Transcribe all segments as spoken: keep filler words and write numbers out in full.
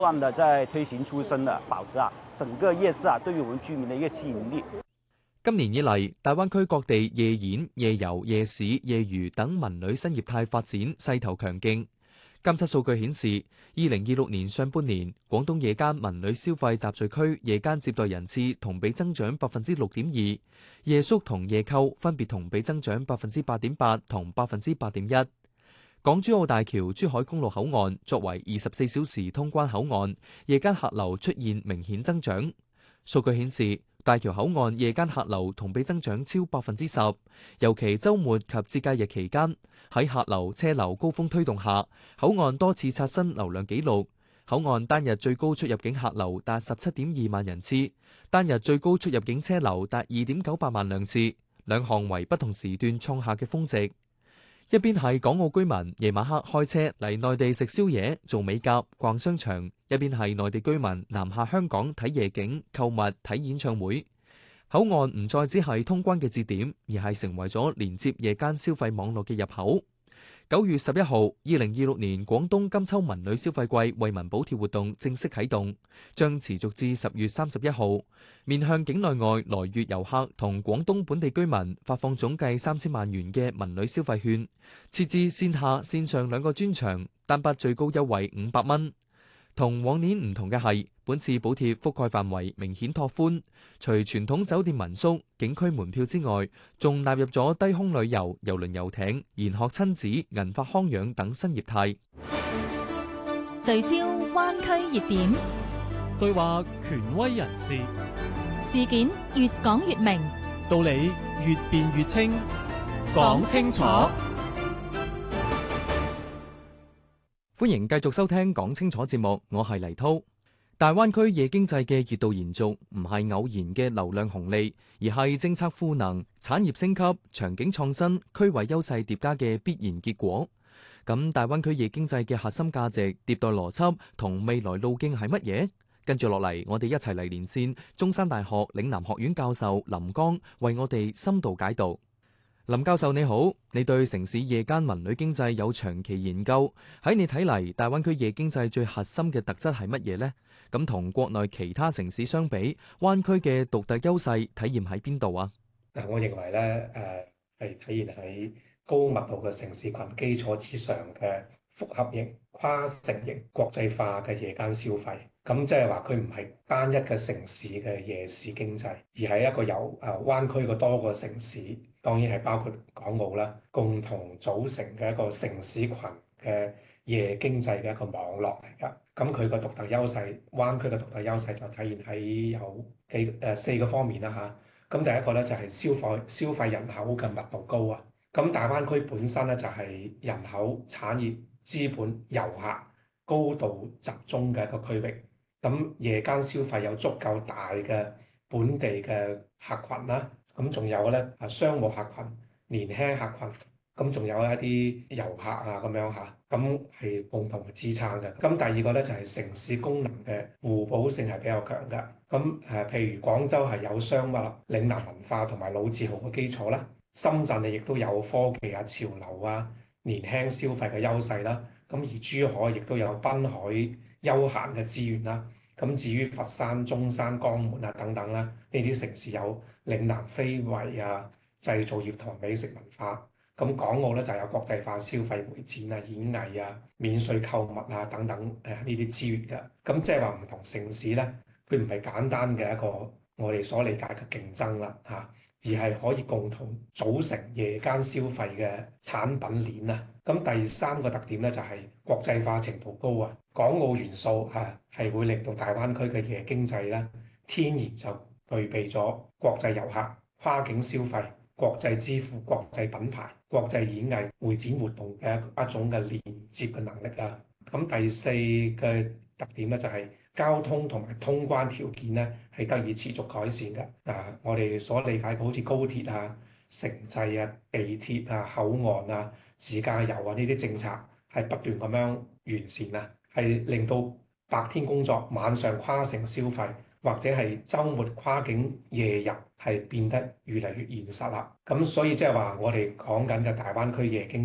不斷地在推行出生的保持啊，整個夜市啊，對於我們居民的一個吸引力。 今年以嚟，大灣區各地夜演、夜遊、夜市、夜娛等文旅新業態發展勢頭強勁。監測數據顯示，二零二六年上半年，廣東夜間文旅消費集聚區夜間接待人次同比增長百分之六點二，夜宿同夜購分別同比增長百分之八點八同百分之八點一。港珠澳大橋珠海公路口岸作為二十四小時通關口岸，夜間客流出現明顯增長。數據顯示，大橋口岸夜間客流同比增長超百分之十，尤其週末及節假日期間，喺客流車流高峰推動下，口岸多次刷新流量紀錄。口岸單日最高出入境客流達十七點二萬人次，單日最高出入境車流達二點九八萬輛次，兩項為不同時段創下嘅峰值。一邊係港澳居民夜晚黑開車嚟內地食宵夜、做美甲、逛商場，一邊係內地居民南下香港睇夜景、購物、睇演唱會。口岸唔再只係通關嘅節點，而係成為咗連接夜間消費網絡嘅入口。九月十一號，二零二六年廣東金秋文旅消費季惠民補貼活動正式啟動，將持續至十月三十一號，面向境內外來粵遊客同廣東本地居民發放總計三千萬元嘅文旅消費券，設置線下線上兩個專場，單筆最高優惠五百蚊。同往年唔同嘅係，本次補貼覆蓋範圍明顯拓寬，除傳統酒店民宿、景區門票之外，仲納入咗低空旅遊、郵輪遊艇、研學親子、銀髮康養等新業態。 聚焦灣區熱點， 對話權威人士， 事件越講越明， 道理越辯越清，講清楚。 歡迎繼續收聽講清楚節目，我係黎濤。大灣區夜經濟嘅熱度延續，唔係偶然嘅流量紅利，而係政策賦能、產業升級、場景創新、區位優勢疊加嘅必然結果。咁大灣區夜經濟嘅核心價值、迭代邏輯同未來路徑係乜嘢？跟住落嚟，我哋一齊嚟連線中山大學嶺南學院教授林江，為我哋深度解讀。林教授你好，你對城市夜間文旅經濟有長期研究，喺你睇嚟，大灣區夜經濟最核心嘅特質係乜嘢呢？咁同國內其他城市相比，灣區嘅獨特優勢體現喺邊度啊？ 嗱，我認為咧，誒係體現喺高密度嘅城市群基礎之上嘅複合型、跨城型、國際化嘅夜間消費。咁即係話佢唔係單一嘅城市嘅夜市經濟，而係一個由誒灣區嘅多個城市，當然係包括港澳啦，共同組成嘅一個城市群嘅夜經濟嘅一個網絡嚟㗎。咁佢個獨特優勢，灣區嘅獨特優勢就體現喺有幾誒四個方面啦嚇。咁第一個咧就係消費消費人口嘅密度高啊。咁大灣區本身咧就係人口、產業、資本、遊客高度集中嘅一個區域。咁夜間消費有足夠大嘅本地嘅客群啦，咁仲有咧啊商務客群、年輕客群，咁仲有一啲遊客啊咁樣嚇，咁係共同嘅支撐嘅。咁第二個咧就係城市功能嘅互補性係比較強嘅。咁誒譬如廣州係有商務、嶺南文化同埋老字號嘅基礎啦，深圳亦都有科技啊、潮流啊、年輕消費嘅優勢啦。咁而珠海亦都有濱海休閒嘅資源啦，咁至於佛山、中山、江門啊等等啦，呢啲城市有嶺南非遺啊、製造業同美食文化。咁港澳咧就有國際化消費會展啊、演藝啊、免稅購物啊等等誒呢啲資源嘅。咁即係話唔同城市咧，佢唔係簡單嘅一個我哋所理解嘅競爭啦嚇，而係可以共同組成夜間消費嘅產品鏈啊。咁第三個特點咧就係國際化程度高啊，港澳元素嚇係會令到大灣區嘅夜經濟咧天然就具備咗國際遊客、跨境消費、國際支付、國際品牌、國際演藝會展活動嘅一種嘅連接嘅能力啊。咁第四嘅特點咧就係交通同埋通關條件咧係得以持續改善嘅。嗱，我哋所理解嘅好似高鐵啊、城際啊、地鐵啊、口岸啊、自駕遊啊呢啲政策係不斷咁樣完善啊，係令到白天工作、晚上跨城消費或者係週末跨境夜遊係變得越嚟越現實啦。咁所以即係話我哋講緊嘅大灣區夜經濟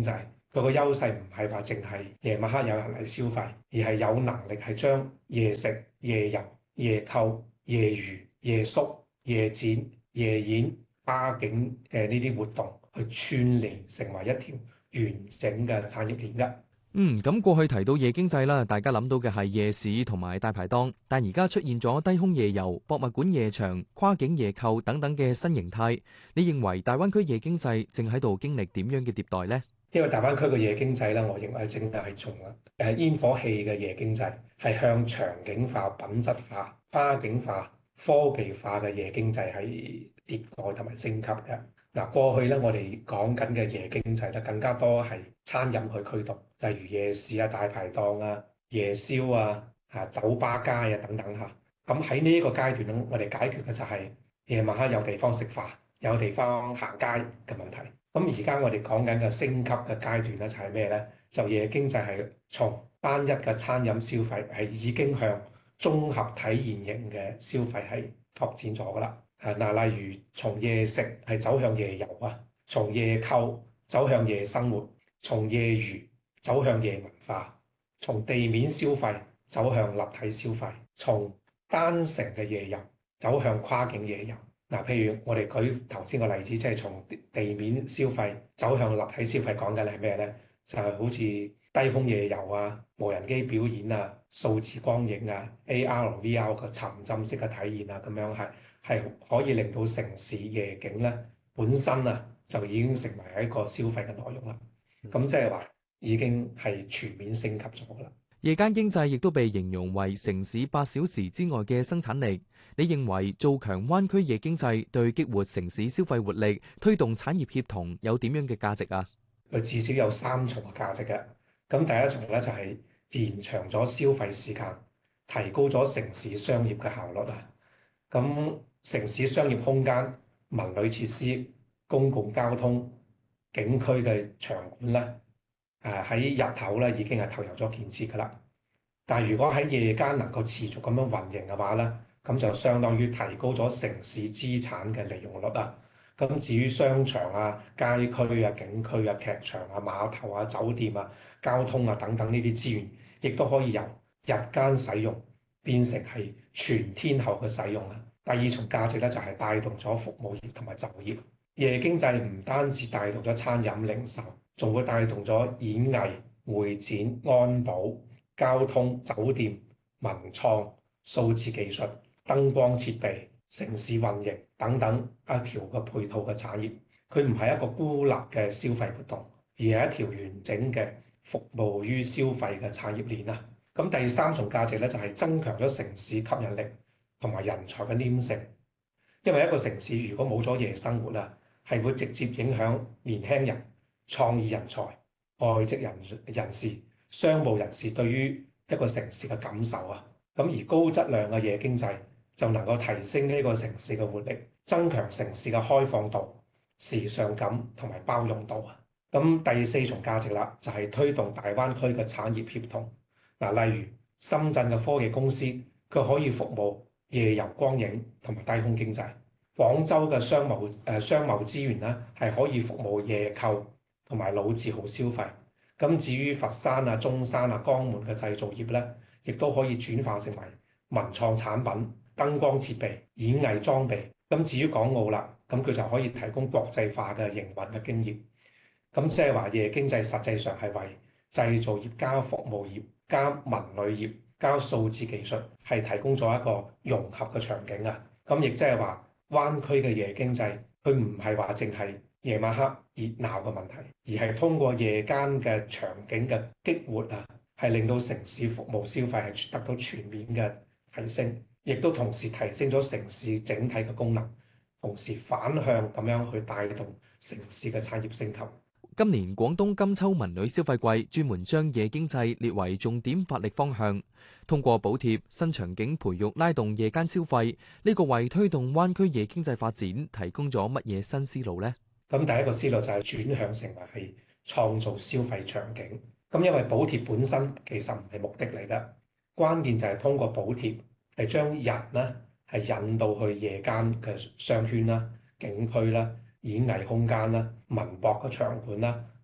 佢個優勢唔係話淨係夜晚黑有人嚟消費，而係有能力係將夜食、夜遊、夜購、夜娛、夜宿、夜展、夜演、跨境嘅呢啲活動去串聯成為一條完整嘅產業鏈嘅。 嗯，咁過去提到夜經濟啦，大家諗到嘅係夜市同埋大排檔，但而家出現咗低空夜遊、博物館夜場、跨境夜購等等嘅新形態。你認為大灣區夜經濟正喺度經歷點樣嘅迭代呢？ 因為大灣區嘅夜經濟咧，我認為正係從誒煙火氣嘅夜經濟係向場景化、品質化、跨境化、科技化嘅夜經濟係迭代同埋升級嘅。嗱，過去咧我哋講緊嘅夜經濟咧，更加多係餐飲去驅動，例如夜市啊、大排檔啊、夜宵啊、啊酒吧街啊等等嚇。咁喺呢一個階段咧，我哋解決嘅就係夜晚黑有地方食飯、有地方行街嘅問題。咁而家我哋講緊嘅升級嘅階段咧，就係咩咧？就夜經濟係從單一嘅餐飲消費係已經向綜合體驗型嘅消費係拓展咗噶啦。誒嗱，例如從夜食係走向夜遊啊，從夜購走向夜生活，從夜娛走向夜文化，從地面消費走向立體消費，從單城嘅夜遊走向跨境夜遊。嗱，譬如我哋舉頭先個例子，即係從地面消費走向立體消費，講緊係咩咧？就係好似低空夜遊啊、無人機表演啊、數字光影啊、A R、V R 嘅沉浸式嘅體驗啊，咁樣係係可以令到城市夜景咧本身啊就已經成為一個消費嘅內容啦。咁即係話已經係全面升級咗噶啦。 夜間經濟亦都被形容為城市八小時之外嘅生產力。你認為做強灣區夜經濟對激活城市消費活力、推動產業協同有點樣嘅價值啊？ 佢至少有三重嘅價值嘅。咁第一重咧就係延長咗消費時間，提高咗城市商業嘅效率啊。咁城市商業空間、文旅設施、公共交通、景區嘅場館咧，誒喺日頭咧已經係投入咗建設噶啦。但係如果喺夜間能夠持續咁樣運營嘅話咧，咁就相當於提高咗城市資產嘅利用率啊！咁至於商場啊、街區啊、景區啊、劇場啊、碼頭啊、酒店啊、交通啊等等呢啲資源，亦都可以由日間使用變成係全天候嘅使用啊！第二重價值咧就係帶動咗服務業同埋就業。夜經濟唔單止帶動咗餐飲零售，仲會帶動咗演藝、會展、安保、交通、酒店、文創、數字技術、燈光設備、城市運營等等一條嘅配套嘅產業，佢唔係一個孤立嘅消費活動，而係一條完整嘅服務於消費嘅產業鏈啊！咁第三重價值咧就係增強咗城市吸引力同埋人才嘅黏性，因為一個城市如果冇咗夜生活啊，係會直接影響年輕人、創意人才、外籍人人士、商務人士對於一個城市嘅感受啊！咁而高質量嘅夜經濟就能夠提升呢個城市嘅活力，增強城市嘅開放度、時尚感同埋包容度啊！咁第四重價值啦，就係推動大灣區嘅產業協同。嗱，例如深圳嘅科技公司，佢可以服務夜遊光影同埋低空經濟；廣州嘅商貿誒商貿資源咧，係可以服務夜購同埋老字號消費。咁至於佛山啊、中山啊、江門嘅製造業咧，亦都可以轉化成為文創產品、燈光設備、演藝裝備。咁至於港澳啦，咁佢就可以提供國際化嘅營運嘅經驗。咁即係話夜經濟實際上係為製造業加服務業加文旅業加數字技術係提供咗一個融合嘅場景啊！咁亦即係話灣區嘅夜經濟，佢唔係話淨係夜晚黑熱鬧嘅問題，而係通過夜間嘅場景嘅激活啊，係令到城市服務消費係得到全面嘅提升，亦都同時提升咗城市整體嘅功能，同時反向咁樣去帶動城市嘅產業升級。 今年廣東金秋文旅消費季專門將夜經濟列為重點發力方向，通過補貼、新場景培育拉動夜間消費，呢個為推動灣區夜經濟發展提供咗乜嘢新思路呢？ 咁第一個思路就係轉向成為係創造消費場景。咁因為補貼本身其實唔係目的嚟㗎，關鍵就係通過補貼係將人呢係引導去夜間嘅商圈啦、景區啦、演藝空間啦、文博嘅場館啦、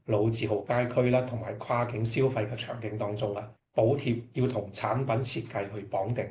老字號街區啦，同埋跨境消費嘅場景當中啦，補貼要同產品設計去綁定。